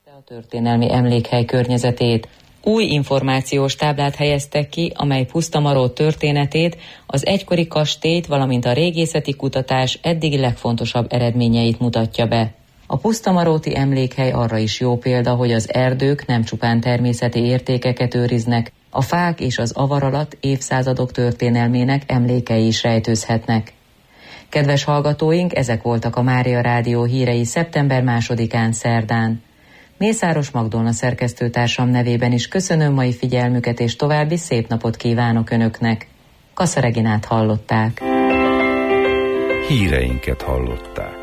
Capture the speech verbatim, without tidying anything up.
a történelmi emlékhely környezetét. Új információs táblát helyeztek ki, amely Pusztamaró történetét, az egykori kastélyt, valamint a régészeti kutatás eddigi legfontosabb eredményeit mutatja be. A pusztamaróti emlékhely arra is jó példa, hogy az erdők nem csupán természeti értékeket őriznek, a fák és az avar alatt évszázadok történelmének emlékei is rejtőzhetnek. Kedves hallgatóink, ezek voltak a Mária Rádió hírei szeptember másodikán szerdán. Mészáros Magdolna szerkesztőtársam nevében is köszönöm mai figyelmüket, és további szép napot kívánok Önöknek. Kassa Reginát hallották. Híreinket hallották.